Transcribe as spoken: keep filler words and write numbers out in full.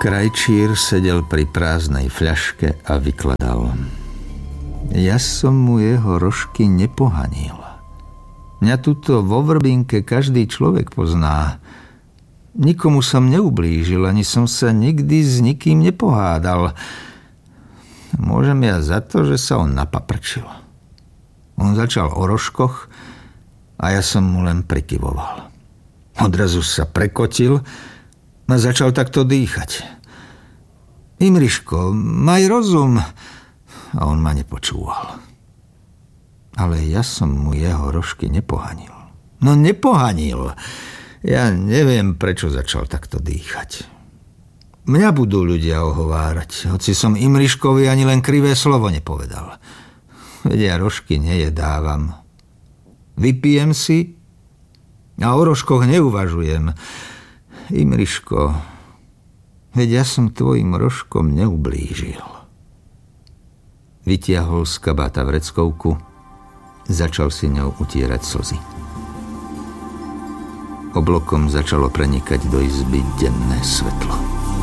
Krajčír sedel pri prázdnej fľaške a vykladal. Ja som mu jeho rožky nepohanil. Mňa tuto vo Vrbinke každý človek pozná. Nikomu som neublížil, ani som sa nikdy s nikým nepohádal. Môžem ja za to, že sa on napaprčil. On začal o rožkoch a ja som mu len prikyvoval. Odrazu sa prekotil a začal takto dýchať. Imriško, maj rozum. A on ma nepočúval. Ale ja som mu jeho rožky nepohanil. No nepohanil. Ja neviem, prečo začal takto dýchať. Mňa budú ľudia ohovárať, hoci som Imriškovi ani len krivé slovo nepovedal. Veď ja rožky nejedávam. Vypijem si a o rožkoch neuvažujem. Imriško, veď ja som tvojim rožkom neublížil. Vytiahol z kabáta vreckovku, začal si ňou utierať slzy. Oblokom začalo prenikať do izby denné svetlo.